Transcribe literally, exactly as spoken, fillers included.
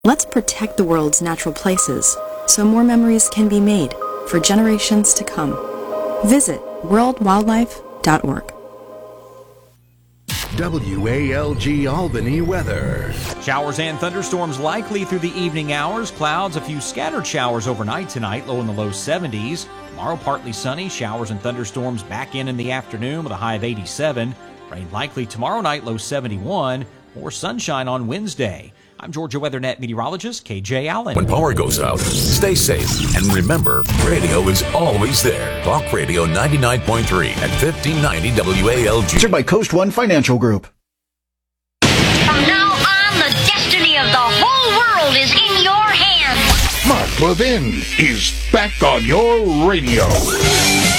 Let's protect the world's natural places so more memories can be made for generations to come. Visit world wildlife dot org. W A L G Albany weather. Showers and thunderstorms likely through the evening hours. Clouds, a few scattered showers overnight tonight, low in the low seventies. Tomorrow, partly sunny. Showers and thunderstorms back in in the afternoon with a high of eighty-seven. Rain likely tomorrow night, low seventy-one. More sunshine on Wednesday. I'm Georgia WeatherNet meteorologist K J Allen. When power goes out, stay safe. And remember, radio is always there. Talk Radio ninety-nine point three and fifteen ninety W A L G. Sponsored by Coast One Financial Group. From now on, the destiny of the whole world is in your hands. Mark Levin is back on your radio.